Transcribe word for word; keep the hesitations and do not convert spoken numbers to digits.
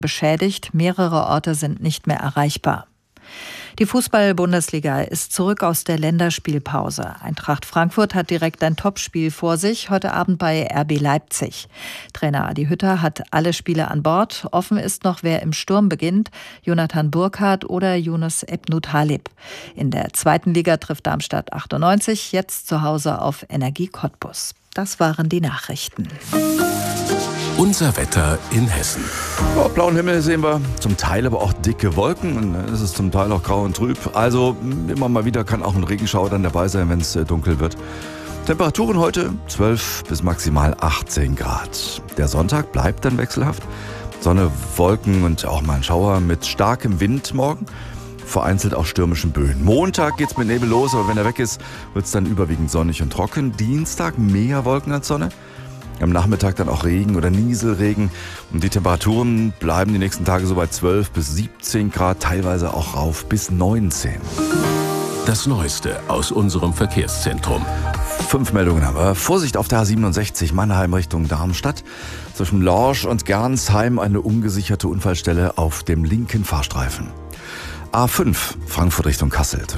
beschädigt. Mehrere Orte sind nicht mehr erreichbar. Die Fußball-Bundesliga ist zurück aus der Länderspielpause. Eintracht Frankfurt hat direkt ein Topspiel vor sich, heute Abend bei R B Leipzig. Trainer Adi Hütter hat alle Spiele an Bord. Offen ist noch, wer im Sturm beginnt, Jonathan Burkardt oder Yunus Ebnut-Haleb. In der zweiten Liga trifft Darmstadt achtundneunzig, jetzt zu Hause auf Energie Cottbus. Das waren die Nachrichten. Unser Wetter in Hessen. Oh, blauen Himmel sehen wir, zum Teil aber auch dicke Wolken und es ist zum Teil auch grau und trüb. Also immer mal wieder kann auch ein Regenschauer dann dabei sein, wenn es dunkel wird. Temperaturen heute zwölf bis maximal achtzehn Grad. Der Sonntag bleibt dann wechselhaft. Sonne, Wolken und auch mal ein Schauer mit starkem Wind morgen. Vereinzelt auch stürmischen Böen. Montag geht's mit Nebel los, aber wenn er weg ist, wird's dann überwiegend sonnig und trocken. Dienstag mehr Wolken als Sonne. Am Nachmittag dann auch Regen oder Nieselregen. Und die Temperaturen bleiben die nächsten Tage so bei zwölf bis siebzehn Grad, teilweise auch rauf bis neunzehn. Das Neueste aus unserem Verkehrszentrum. Fünf Meldungen haben wir. Vorsicht auf der A siebenundsechzig, Mannheim Richtung Darmstadt. Zwischen Lorsch und Gernsheim eine ungesicherte Unfallstelle auf dem linken Fahrstreifen. A fünf, Frankfurt Richtung Kassel.